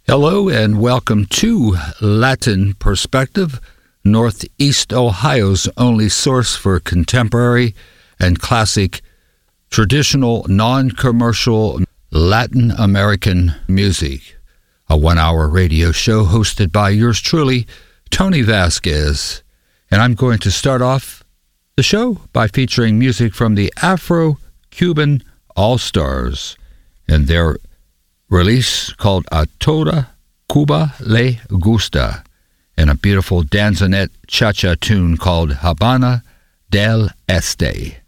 Hello and welcome to Latin Perspective, Northeast Ohio's only source for contemporary and classic, traditional, non-commercial Latin American music. A one-hour radio show hosted by yours truly, Tony Vasquez. And I'm going to start off the show by featuring music from the Afro-Cuban All-Stars and their release called A Toda Cuba Le Gusta, and a beautiful danzonette cha-cha tune called Habana del Este.